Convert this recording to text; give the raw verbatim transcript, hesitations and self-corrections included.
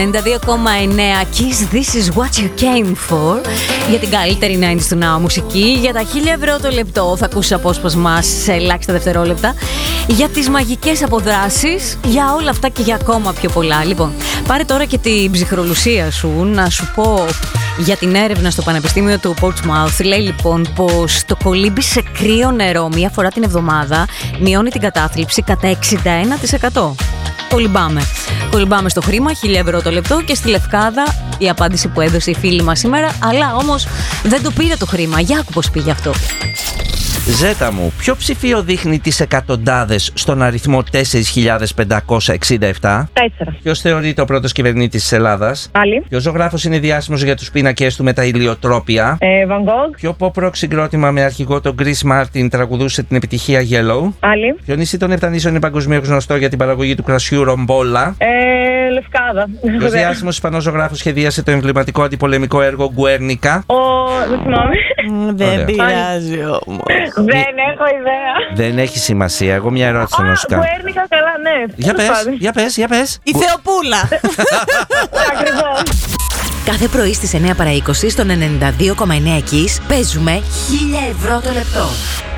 ενενήντα δύο κόμμα εννέα Kiss, this is what you came for. Για την καλύτερη ενενήντα του Now μουσική. Για τα χίλια ευρώ το λεπτό θα ακούσεις απόσπασμα σε ελάχιστα δευτερόλεπτα. Για τις μαγικές αποδράσεις. Για όλα αυτά και για ακόμα πιο πολλά. Λοιπόν, πάρε τώρα και την ψυχρολουσία σου. Να σου πω για την έρευνα στο Πανεπιστήμιο του Portsmouth. Λέει λοιπόν πως το κολύμπι σε κρύο νερό μία φορά την εβδομάδα μειώνει την κατάθλιψη κατά εξήντα ένα τοις εκατό. Κολυμπάμε. Κολυμπάμε στο χρήμα, χίλια ευρώ το λεπτό, και στη Λευκάδα η απάντηση που έδωσε η φίλη μας σήμερα. Αλλά όμως δεν το πήρε το χρήμα. Για άκου πως πήγε αυτό. Ζέτα μου, ποιο ψηφίο δείχνει τις εκατοντάδες στον αριθμό τέσσερις χιλιάδες πεντακόσια εξήντα επτά? Τέσσερα. Ποιος θεωρείται ο πρώτος κυβερνήτης της Ελλάδας? Άλλη. Ποιος ζωγράφος είναι διάσημος για τους πίνακες του με τα ηλιοτρόπια? Ε, Van Gogh. Ποιο pop rock συγκρότημα με αρχηγό τον Chris Martin τραγουδούσε την επιτυχία Yellow? Άλλη. Ποιο νησί των Επτανήσεων είναι παγκοσμίως γνωστό για την παραγωγή του κρασιού Ρομπόλα? Ε, Λευκάδα. Ποιος διάσημος Ισπανός ζωγράφος σχεδίασε το εμβληματικό αντιπολεμικό έργο Γκουέρνικα? Ο... Δεν θυμάμαι. Δεν πειράζει όμως. Δεν έχω ιδέα. Δεν έχει σημασία. Εγώ μια ερώτηση να σου κάνω. Γκουέρνικα, καλά, ναι. Για πες, για πες, για πες. Η Θεοπούλα. Ακριβώς. Κάθε πρωί στις εννέα παρά είκοσι στον ενενήντα δύο κόμμα εννέα Kiss παίζουμε χίλια ευρώ το λεπτό.